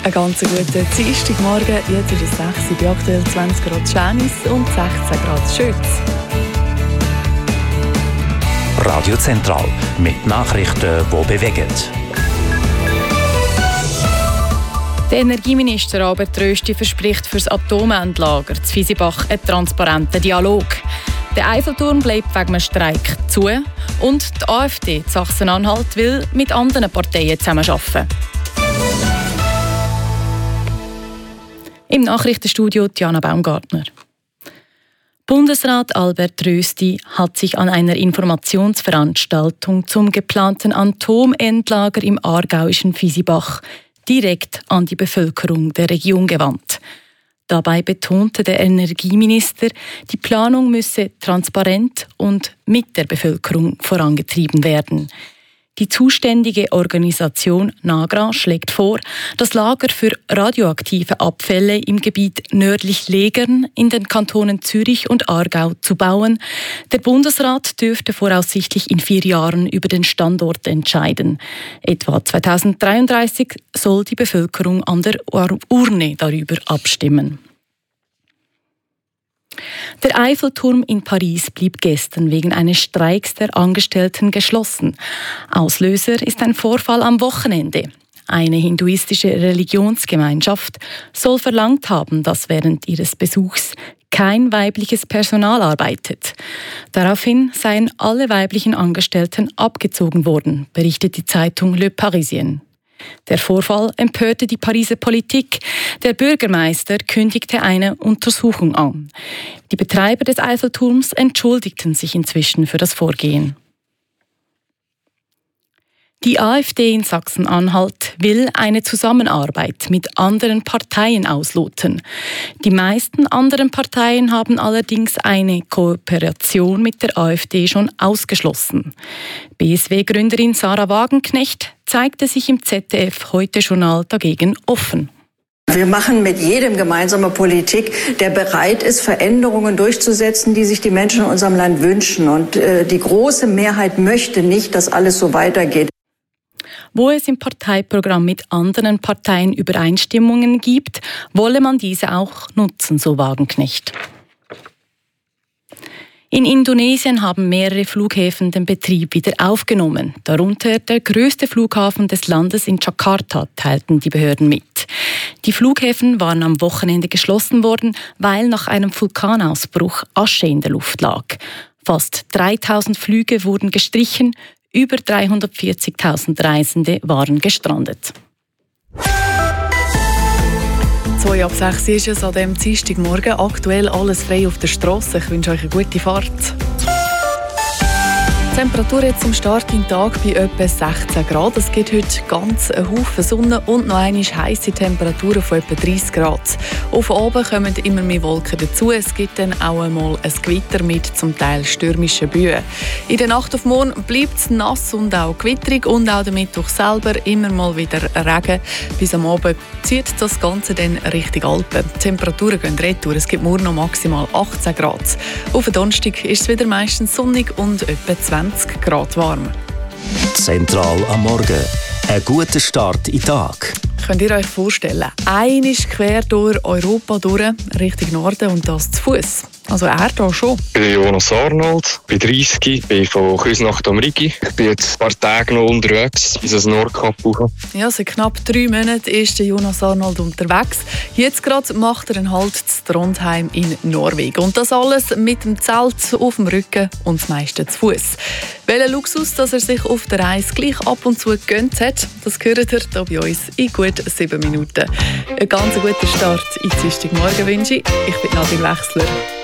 Einen ganz guten Dienstagmorgen. Jetzt ist es 6 Uhr, bei aktuell 20 Grad Schänis und 16 Grad Schütz. Radio Zentral mit Nachrichten, die bewegen. Der Energieminister Albert Rösti verspricht für das Atomendlager zu Visibach einen transparenten Dialog. Der Eiffelturm bleibt wegen einem Streik zu und die AfD Sachsen-Anhalt will mit anderen Parteien zusammenarbeiten. Im Nachrichtenstudio Diana Baumgartner. Bundesrat Albert Rösti hat sich an einer Informationsveranstaltung zum geplanten Atomendlager im aargauischen Visibach direkt an die Bevölkerung der Region gewandt. Dabei betonte der Energieminister, die Planung müsse transparent und mit der Bevölkerung vorangetrieben werden. Die zuständige Organisation NAGRA schlägt vor, das Lager für radioaktive Abfälle im Gebiet nördlich Legern in den Kantonen Zürich und Aargau zu bauen. Der Bundesrat dürfte voraussichtlich in 4 Jahren über den Standort entscheiden. Etwa 2033 soll die Bevölkerung an der Urne darüber abstimmen. Der Eiffelturm in Paris blieb gestern wegen eines Streiks der Angestellten geschlossen. Auslöser ist ein Vorfall am Wochenende. Eine hinduistische Religionsgemeinschaft soll verlangt haben, dass während ihres Besuchs kein weibliches Personal arbeitet. Daraufhin seien alle weiblichen Angestellten abgezogen worden, berichtet die Zeitung Le Parisien. Der Vorfall empörte die Pariser Politik. Der Bürgermeister kündigte eine Untersuchung an. Die Betreiber des Eiffelturms entschuldigten sich inzwischen für das Vorgehen. Die AfD in Sachsen-Anhalt will eine Zusammenarbeit mit anderen Parteien ausloten. Die meisten anderen Parteien haben allerdings eine Kooperation mit der AfD schon ausgeschlossen. BSW-Gründerin Sarah Wagenknecht zeigte sich im ZDF-Heute-Journal dagegen offen. Wir machen mit jedem gemeinsame Politik, der bereit ist, Veränderungen durchzusetzen, die sich die Menschen in unserem Land wünschen. Und die große Mehrheit möchte nicht, dass alles so weitergeht. Wo es im Parteiprogramm mit anderen Parteien Übereinstimmungen gibt, wolle man diese auch nutzen, so Wagenknecht. In Indonesien haben mehrere Flughäfen den Betrieb wieder aufgenommen. Darunter der größte Flughafen des Landes in Jakarta, teilten die Behörden mit. Die Flughäfen waren am Wochenende geschlossen worden, weil nach einem Vulkanausbruch Asche in der Luft lag. Fast 3000 Flüge wurden gestrichen, über 340.000 Reisende waren gestrandet. 2 ab 6 ist es an diesem Dienstagmorgen. Aktuell alles frei auf der Strasse. Ich wünsche euch eine gute Fahrt. Die Temperatur jetzt zum Start in den Tag bei etwa 16 Grad. Es gibt heute ganz einen Haufen Sonne und noch einmal heisse Temperaturen von etwa 30 Grad. Auf oben kommen immer mehr Wolken dazu. Es gibt dann auch einmal ein Gewitter mit zum Teil stürmischen Böen. In der Nacht auf morgen bleibt es nass und auch gewitterig und auch der Mittwoch selber immer mal wieder Regen. Bis am Abend zieht das Ganze dann Richtung Alpen. Die Temperaturen gehen retour. Es gibt morgen noch maximal 18 Grad. Auf den Donnerstag ist es wieder meistens sonnig und etwa 20 Grad warm. Zentral am Morgen. Ein guter Start in den Tag. Könnt ihr euch vorstellen, einmal quer durch Europa durch, Richtung Norden und das zu Fuß? Also er hier schon. Ich bin Jonas Arnold, bin 30, bin von Küsnacht am Rigi. Ich bin jetzt ein paar Tage noch unterwegs, bis ans Nordkap hoch. Ja, seit knapp 3 Monaten ist der Jonas Arnold unterwegs. Jetzt gerade macht er einen Halt zu Trondheim in Norwegen. Und das alles mit dem Zelt auf dem Rücken und das meiste zu Fuß. Welchen Luxus, dass er sich auf der Reise gleich ab und zu gegönnt hat, das hört ihr hier bei uns in gut 7 Minuten. Einen ganz guten Start in den Dienstagmorgen wünsche ich. Ich bin Nadine Wechsler.